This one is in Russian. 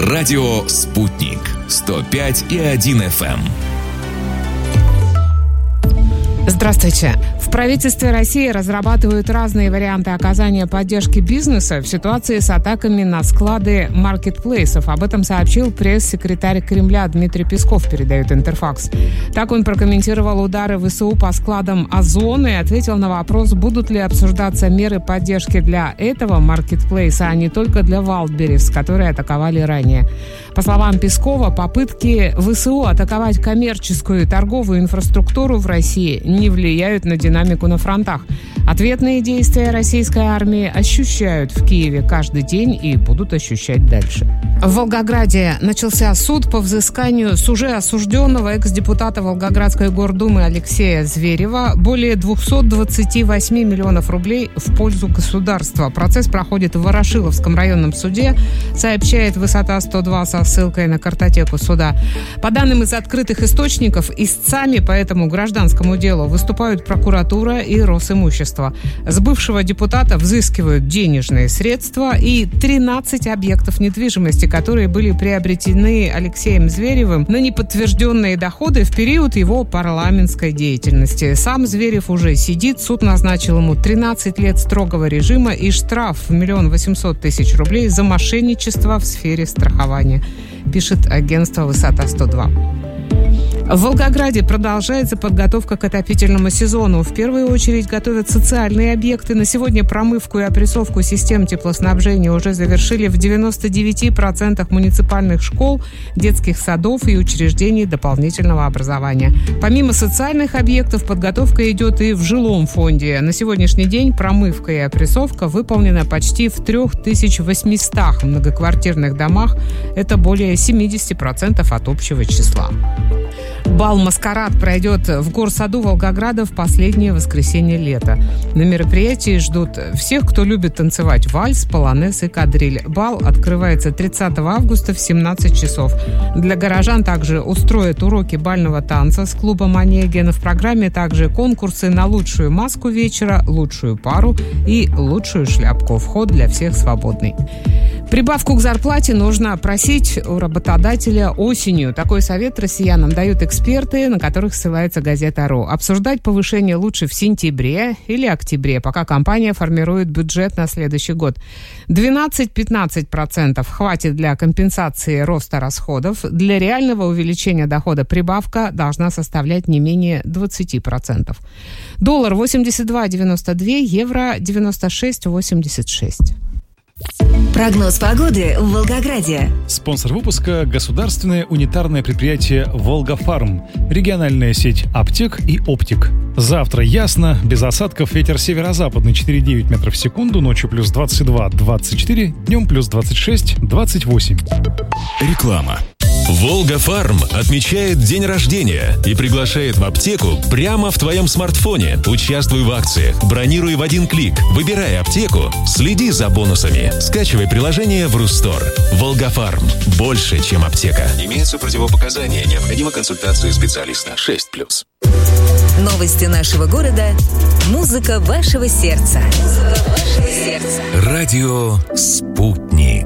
Радио «Спутник». 105,1 FM. Здравствуйте. В правительстве России разрабатывают разные варианты оказания поддержки бизнеса в ситуации с атаками на склады маркетплейсов. Об этом сообщил пресс-секретарь Кремля Дмитрий Песков, передает Интерфакс. Так он прокомментировал удары ВСУ по складам Озон и ответил на вопрос, будут ли обсуждаться меры поддержки для этого маркетплейса, а не только для Wildberries, которые атаковали ранее. По словам Пескова, попытки ВСУ атаковать коммерческую и торговую инфраструктуру в России не влияют на динамику на фронтах. Ответные действия российской армии ощущают в Киеве каждый день и будут ощущать дальше. В Волгограде начался суд по взысканию с уже осужденного экс-депутата Волгоградской гордумы Алексея Зверева более 228 миллионов рублей в пользу государства. Процесс проходит в Ворошиловском районном суде, сообщает «Высота 102» со ссылкой на картотеку суда. По данным из открытых источников, истцами по этому гражданскому делу выступают прокуратура и Росимущество. С бывшего депутата взыскивают денежные средства и 13 объектов недвижимости, которые были приобретены Алексеем Зверевым на неподтвержденные доходы в период его парламентской деятельности. Сам Зверев уже сидит, суд назначил ему 13 лет строгого режима и штраф в 1 800 000 рублей за мошенничество в сфере страхования, пишет агентство «Высота 102». В Волгограде продолжается подготовка к отопительному сезону. В первую очередь готовят социальные объекты. На сегодня промывку и опрессовку систем теплоснабжения уже завершили в 99% муниципальных школ, детских садов и учреждений дополнительного образования. Помимо социальных объектов, подготовка идет и в жилом фонде. На сегодняшний день промывка и опрессовка выполнена почти в 3800 многоквартирных домах. Это более 70% от общего числа. Бал-маскарад пройдет в горсаду Волгограда в последнее воскресенье лета. На мероприятии ждут всех, кто любит танцевать вальс, полонез и кадриль. Бал открывается 30 августа в 17 часов. Для горожан также устроят уроки бального танца с клубом «Онегин». В программе также конкурсы на лучшую маску вечера, лучшую пару и лучшую шляпку. Вход для всех свободный. Прибавку к зарплате нужно просить у работодателя осенью. Такой совет россиянам дают эксперты, на которых ссылается газета.ру. Обсуждать повышение лучше в сентябре или октябре, пока компания формирует бюджет на следующий год. 12-15% хватит для компенсации роста расходов. Для реального увеличения дохода прибавка должна составлять не менее 20%. Доллар 82.92, евро 96.86. Прогноз погоды в Волгограде. Спонсор выпуска – государственное унитарное предприятие «Волгафарм», региональная сеть аптек и оптик. Завтра ясно, без осадков, ветер северо-западный 4,9 метров в секунду, ночью плюс 22-24, днем плюс 26-28. Реклама. «Волгафарм» отмечает день рождения и приглашает в аптеку прямо в твоем смартфоне. Участвуй в акциях, бронируй в один клик, выбирай аптеку, следи за бонусами. Скачивай приложение в Рустор. «Волгафарм» – больше, чем аптека. Имеются противопоказания, необходима консультация специалиста. 6+. Новости нашего города. Музыка вашего сердца. Радио «Спутник».